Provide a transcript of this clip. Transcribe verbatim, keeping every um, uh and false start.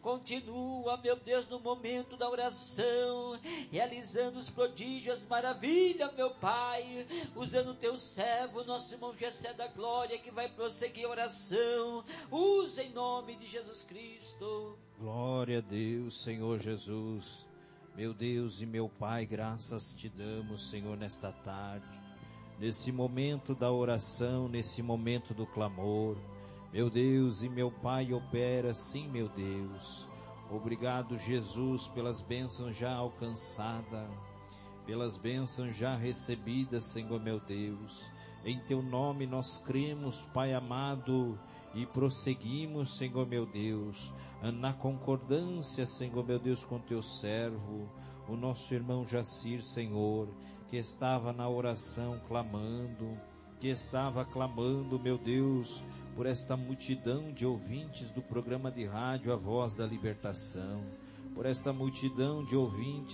Continua, meu Deus, no momento da oração, realizando os prodígios, maravilha, meu Pai, usando o teu servo, nosso irmão Gessé da Glória, que vai prosseguir a oração. Usa em nome de Jesus Cristo. Glória a Deus, Senhor Jesus. Meu Deus e meu Pai, graças te damos, Senhor, nesta tarde, nesse momento da oração, nesse momento do clamor. Meu Deus e meu Pai, opera sim, meu Deus. Obrigado, Jesus, pelas bênçãos já alcançadas, pelas bênçãos já recebidas, Senhor meu Deus. Em teu nome nós cremos, Pai amado, e prosseguimos, Senhor meu Deus, na concordância, Senhor meu Deus, com teu servo, o nosso irmão Jacir, Senhor, que estava na oração clamando, que estava clamando, meu Deus, por esta multidão de ouvintes do programa de rádio A Voz da Libertação, por esta multidão de ouvintes